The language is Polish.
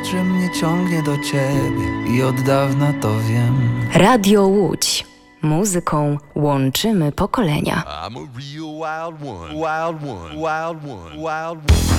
że mnie ciągnie do ciebie i od dawna to wiem. Radio Łódź. Muzyką łączymy pokolenia. I'm a real wild one, wild one, wild one, wild one.